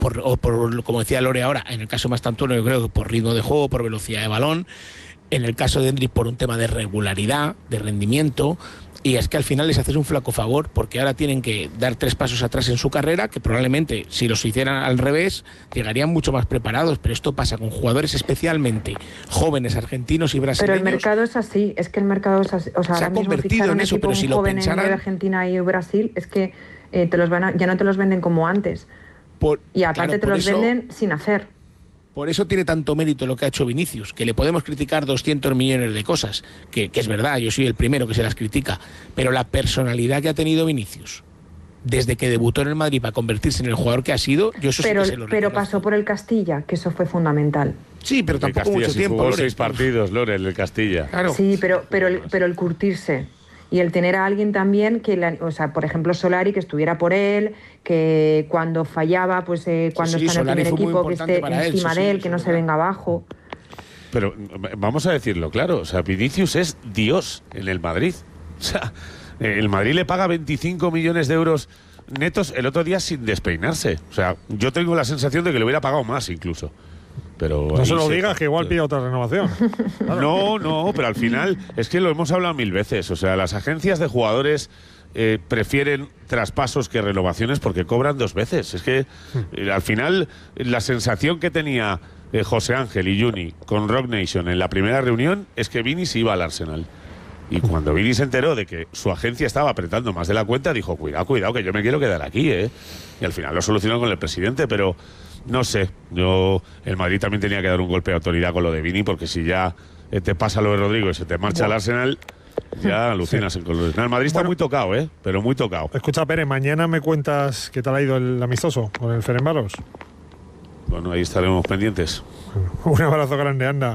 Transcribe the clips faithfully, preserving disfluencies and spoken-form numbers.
por, o por, como decía Lore ahora, en el caso más Tantuono, yo creo que por ritmo de juego, por velocidad de balón, en el caso de Endrick por un tema de regularidad, de rendimiento. Y es que al final les haces un flaco favor, porque ahora tienen que dar tres pasos atrás en su carrera, que probablemente si los hicieran al revés llegarían mucho más preparados, pero esto pasa con jugadores especialmente jóvenes argentinos y brasileños. Pero el mercado es así, es que el mercado es así. O sea, se ahora ha convertido en eso, pero si lo pensaran... en Argentina y Brasil, es que eh, te los van a, ya no te los venden como antes. Por, y aparte claro, te los eso, venden sin hacer. Por eso tiene tanto mérito lo que ha hecho Vinicius, que le podemos criticar doscientos millones de cosas, que, que es verdad, yo soy el primero que se las critica, pero la personalidad que ha tenido Vinicius desde que debutó en el Madrid para convertirse en el jugador que ha sido, yo eso pero, sí que se lo Pero reconozco. pasó por el Castilla, que eso fue fundamental. Sí, pero tampoco Castilla, mucho si tiempo. Jugó Lore. seis partidos, Lore, el Castilla. Claro. Sí, pero, pero, el, pero el curtirse. Y el tener a alguien también que, la, o sea, por ejemplo, Solari, que estuviera por él, que cuando fallaba, pues eh, cuando sí, sí, está en el Solari primer equipo, que esté él, encima sí, de él, sí, que no sí, se venga abajo. Pero vamos a decirlo claro, o sea, Vinicius es Dios en el Madrid. O sea, el Madrid le paga veinticinco millones de euros netos el otro día sin despeinarse. O sea, yo tengo la sensación de que le hubiera pagado más incluso. Pero no se lo se... digas, que igual pide otra renovación. Claro. No, no, pero al final es que lo hemos hablado mil veces. O sea, las agencias de jugadores eh, prefieren traspasos que renovaciones porque cobran dos veces. Es que eh, al final la sensación que tenía eh, José Ángel y Juni con Rock Nation en la primera reunión es que Vini se iba al Arsenal. Y cuando Vini se enteró de que su agencia estaba apretando más de la cuenta, dijo, cuidado, cuidado, que yo me quiero quedar aquí, ¿eh? Y al final lo solucionó con el presidente, pero no sé. Yo, el Madrid también tenía que dar un golpe de autoridad con lo de Vini, porque si ya eh, te pasa lo de Rodrigo y se te marcha al Arsenal, ya alucinas. Sí. En colores. No, el Madrid está bueno, muy tocado, ¿eh? Pero muy tocado. Escucha, Pere, mañana me cuentas qué tal ha ido el amistoso con el Ferencváros. Bueno, ahí estaremos pendientes. Un abrazo grande, anda.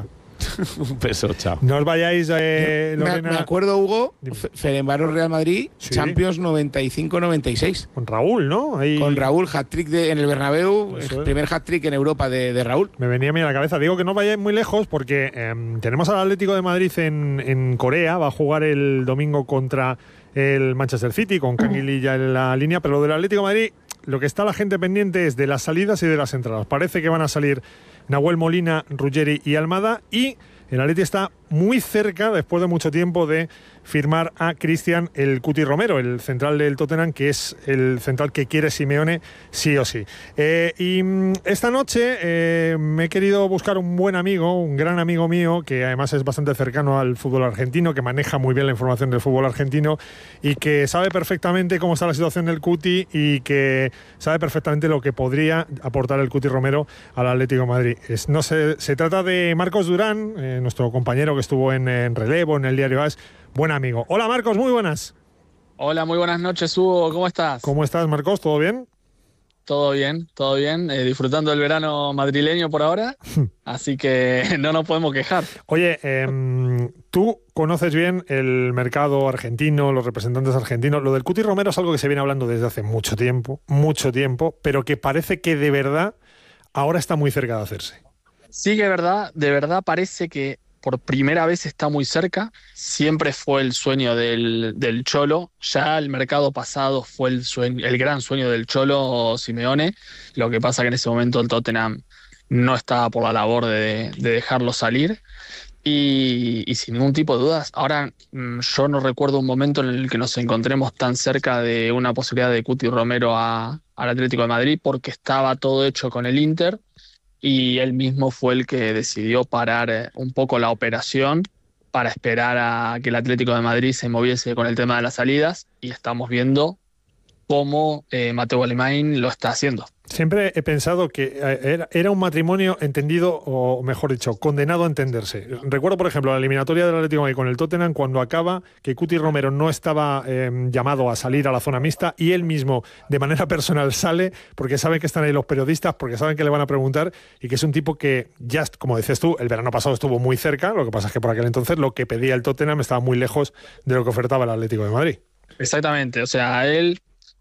Un beso, chao. No os vayáis, eh, Lorena. Me acuerdo, Hugo, Ferencváros Real Madrid, sí. Champions noventa y cinco noventa y seis. Con Raúl, ¿no? Ahí... Con Raúl, hat-trick en el Bernabéu, el primer hat-trick en Europa de, de Raúl. Me venía a mí a la cabeza. Digo que no vayáis muy lejos porque eh, tenemos al Atlético de Madrid en, en Corea, va a jugar el domingo contra el Manchester City, con Canguililla en la línea, pero lo del Atlético de Madrid, lo que está la gente pendiente es de las salidas y de las entradas. Parece que van a salir Nahuel Molina, Ruggeri y Almada, y el Atleti está muy cerca, después de mucho tiempo, de firmar a Cristian el Cuti Romero, el central del Tottenham, que es el central que quiere Simeone sí o sí. Eh, y esta noche eh, me he querido buscar un buen amigo, un gran amigo mío, que además es bastante cercano al fútbol argentino, que maneja muy bien la información del fútbol argentino y que sabe perfectamente cómo está la situación del Cuti y que sabe perfectamente lo que podría aportar el Cuti Romero al Atlético de Madrid. Es, no se, se trata de Marcos Durán, eh, nuestro compañero que estuvo en, en Relevo, en el diario AS, buen amigo. Hola Marcos, muy buenas. Hola, muy buenas noches, Hugo, ¿cómo estás? ¿Cómo estás, Marcos? ¿Todo bien? Todo bien, todo bien, eh, disfrutando del verano madrileño por ahora, así que no nos podemos quejar. Oye, eh, tú conoces bien el mercado argentino, los representantes argentinos. Lo del Cuti Romero es algo que se viene hablando desde hace mucho tiempo, mucho tiempo, pero que parece que de verdad ahora está muy cerca de hacerse. Sí que de verdad, de verdad parece que por primera vez está muy cerca. Siempre fue el sueño del, del Cholo. Ya el mercado pasado fue el, sueño, el gran sueño del Cholo Simeone. Lo que pasa que en ese momento el Tottenham no estaba por la labor de, de dejarlo salir. Y, y sin ningún tipo de dudas. Ahora, yo no recuerdo un momento en el que nos encontremos tan cerca de una posibilidad de Cuti Romero a, al Atlético de Madrid, porque estaba todo hecho con el Inter. Y él mismo fue el que decidió parar un poco la operación para esperar a que el Atlético de Madrid se moviese con el tema de las salidas, y estamos viendo cómo eh, Mateu Alemany lo está haciendo. Siempre he pensado que era, era un matrimonio entendido, o mejor dicho, condenado a entenderse. Recuerdo, por ejemplo, la eliminatoria del Atlético de Madrid con el Tottenham, cuando acaba, que Cuti Romero no estaba eh, llamado a salir a la zona mixta, y él mismo, de manera personal, sale, porque saben que están ahí los periodistas, porque saben que le van a preguntar, y que es un tipo que ya, como dices tú, el verano pasado estuvo muy cerca. Lo que pasa es que por aquel entonces lo que pedía el Tottenham estaba muy lejos de lo que ofertaba el Atlético de Madrid. Exactamente, o sea, él...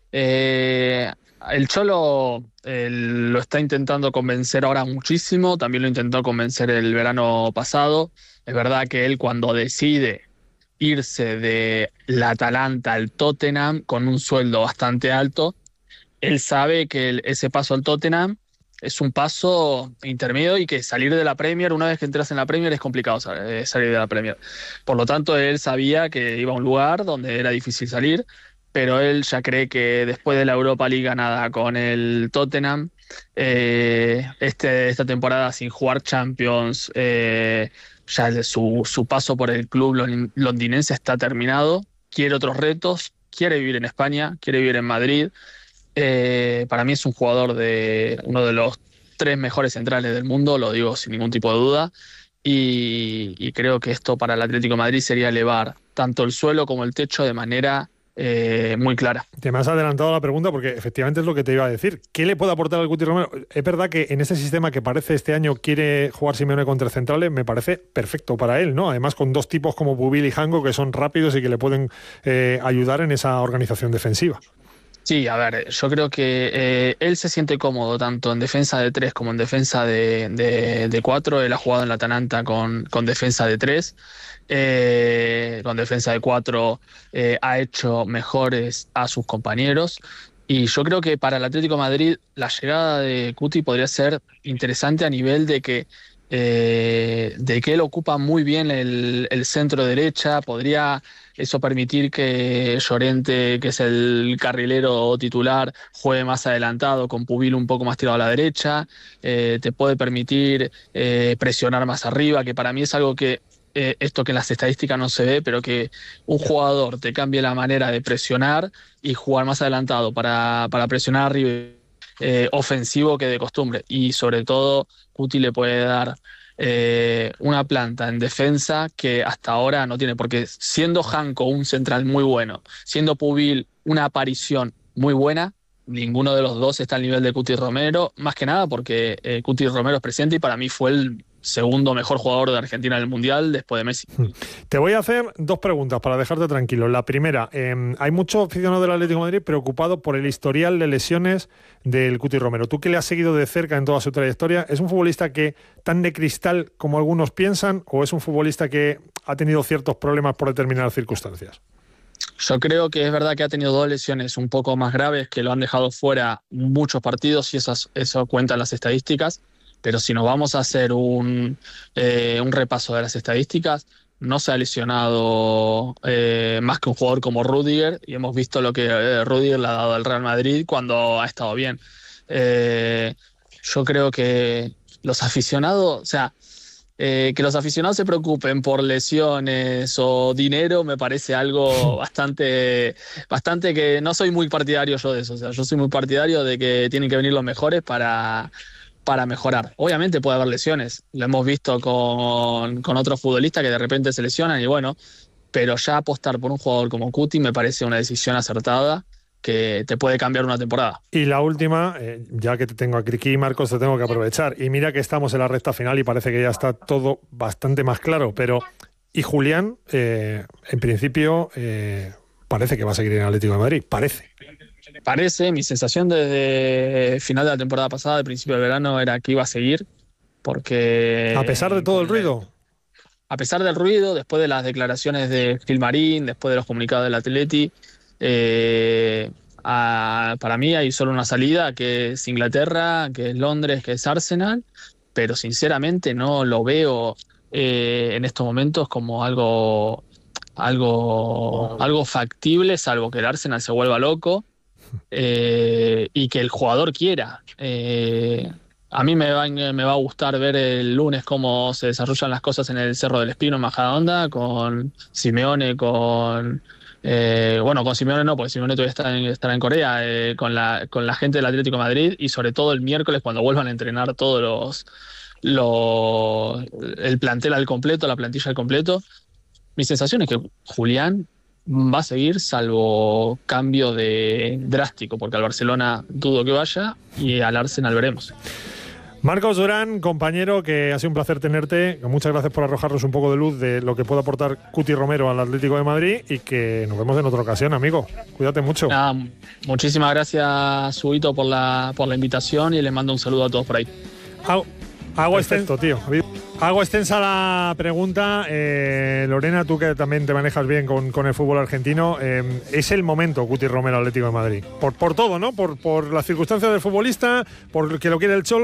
Eh... El Cholo eh, lo está intentando convencer ahora muchísimo, también lo intentó convencer el verano pasado. Es verdad que él, cuando decide irse de la Atalanta al Tottenham con un sueldo bastante alto, él sabe que el, ese paso al Tottenham es un paso intermedio y que salir de la Premier, una vez que entras en la Premier es complicado salir de la Premier. Por lo tanto, él sabía que iba a un lugar donde era difícil salir, pero él ya cree que después de la Europa League ganada con el Tottenham, eh, este, esta temporada sin jugar Champions, eh, ya su, su paso por el club londinense está terminado, quiere otros retos, quiere vivir en España, quiere vivir en Madrid. Eh, para mí es un jugador de uno de los tres mejores centrales del mundo, lo digo sin ningún tipo de duda, y, y creo que esto para el Atlético de Madrid sería elevar tanto el suelo como el techo de manera eh, muy clara. Te me has adelantado la pregunta porque efectivamente es lo que te iba a decir. ¿Qué le puede aportar al Cuti Romero? Es verdad que en este sistema que parece este año quiere jugar Simeone contra centrales, me parece perfecto para él, ¿no? Además con dos tipos como Pubil y Jango que son rápidos y que le pueden eh, ayudar en esa organización defensiva. Sí, a ver, yo creo que eh, él se siente cómodo tanto en defensa de tres como en defensa de, de, de cuatro. Él ha jugado en la Atalanta con, con defensa de tres, eh, con defensa de cuatro eh, ha hecho mejores a sus compañeros. Y yo creo que para el Atlético de Madrid la llegada de Cuti podría ser interesante a nivel de que Eh, de que él ocupa muy bien el, el centro derecha, podría eso permitir que Llorente, que es el carrilero titular, juegue más adelantado, con Pubil un poco más tirado a la derecha, eh, te puede permitir eh, presionar más arriba, que para mí es algo que, eh, esto que en las estadísticas no se ve, pero que un jugador te cambie la manera de presionar y jugar más adelantado para, para presionar arriba. Eh, ofensivo que de costumbre, y sobre todo Cuti le puede dar eh, una planta en defensa que hasta ahora no tiene, porque siendo Janko un central muy bueno, siendo Pubil una aparición muy buena, ninguno de los dos está al nivel de Cuti Romero, más que nada porque eh, Cuti Romero es presente y para mí fue el segundo mejor jugador de Argentina en el Mundial después de Messi. Te voy a hacer dos preguntas para dejarte tranquilo. La primera, eh, hay muchos aficionados del Atlético de Madrid preocupados por el historial de lesiones del Cuti Romero. Tú que le has seguido de cerca en toda su trayectoria, ¿es un futbolista que tan de cristal como algunos piensan o es un futbolista que ha tenido ciertos problemas por determinadas circunstancias? Yo creo que es verdad que ha tenido dos lesiones un poco más graves que lo han dejado fuera muchos partidos y esas, eso cuentan las estadísticas. Pero si nos vamos a hacer un, eh, un repaso de las estadísticas, no se ha lesionado eh, más que un jugador como Rüdiger, y hemos visto lo que eh, Rüdiger le ha dado al Real Madrid cuando ha estado bien. Eh, yo creo que los aficionados, o sea, eh, que los aficionados se preocupen por lesiones o dinero me parece algo bastante, bastante que no soy muy partidario yo de eso. O sea, yo soy muy partidario de que tienen que venir los mejores para... para mejorar. Obviamente puede haber lesiones, lo hemos visto con, con otros futbolistas que de repente se lesionan y bueno, pero ya apostar por un jugador como Cuti me parece una decisión acertada que te puede cambiar una temporada. Y la última, eh, ya que te tengo aquí, Marcos, te tengo que aprovechar. Y mira que estamos en la recta final y parece que ya está todo bastante más claro, pero y Julián, eh, en principio, eh, parece que va a seguir en el Atlético de Madrid, parece. Parece, mi sensación desde final de la temporada pasada, de principio de verano, era que iba a seguir, porque... A pesar de todo el ruido. A pesar del ruido, después de las declaraciones de Gilmarín, después de los comunicados del Atleti, eh, a, para mí hay solo una salida, que es Inglaterra, que es Londres, que es Arsenal, pero sinceramente no lo veo eh, en estos momentos como algo, algo, algo factible, salvo que el Arsenal se vuelva loco. Eh, y que el jugador quiera. Eh, a mí me va, me va a gustar ver el lunes cómo se desarrollan las cosas en el Cerro del Espino en Majadahonda, con Simeone, con eh, bueno, con Simeone no, porque Simeone todavía está en, estará en Corea, eh, con, la, con la gente del Atlético de Madrid, y sobre todo el miércoles cuando vuelvan a entrenar todos los, los el plantel al completo, la plantilla al completo. Mi sensación es que Julián va a seguir, salvo cambio de drástico, porque al Barcelona dudo que vaya y al Arsenal veremos. Marcos Durán, compañero, que ha sido un placer tenerte. Muchas gracias por arrojarnos un poco de luz de lo que puede aportar Cuti Romero al Atlético de Madrid y que nos vemos en otra ocasión, amigo. Cuídate mucho. Nada, muchísimas gracias, Subito, por la, por la invitación y les mando un saludo a todos por ahí. Hago, hago extenso, tío. Hago extensa la pregunta. Eh, Lorena, tú que también te manejas bien con, con el fútbol argentino, eh, ¿es el momento Cuti Romero Atlético de Madrid? Por, por todo, ¿no? Por, por las circunstancias del futbolista, por que lo quiere el Cholo.